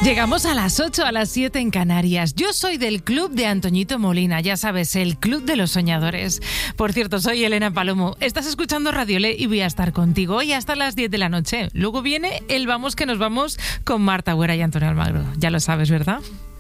Llegamos a las 8, a las 7 en Canarias. Yo soy del club de Antoñito Molina, ya sabes, el club de los soñadores. Por cierto, soy Elena Palomo. Estás escuchando Radio Le y voy a estar contigo hoy hasta las 10 de la noche. Luego viene el Vamos que nos vamos con Marta Güera y Antonio Almagro. Ya lo sabes, ¿verdad?